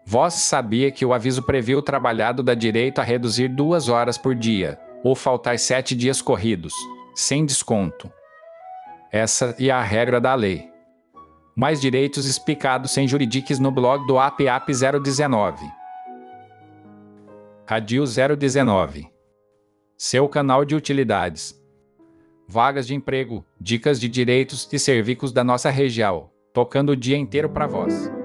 Vós sabia que o aviso previu o trabalhado dá direito a reduzir 2 horas por dia, ou faltar 7 dias corridos, sem desconto. Essa é a regra da lei. Mais direitos explicados sem juridiques no blog do APAP 019. Radio 019. Seu canal de utilidades. Vagas de emprego, dicas de direitos e serviços da nossa região, tocando o dia inteiro para vós.